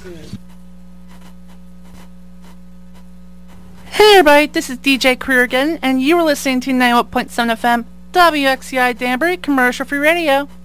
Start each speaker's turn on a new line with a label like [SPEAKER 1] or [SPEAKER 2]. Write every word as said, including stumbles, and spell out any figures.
[SPEAKER 1] Hey everybody, this is D J Career again, and you are listening to ninety-one point seven F M W X C I Danbury Commercial Free Radio.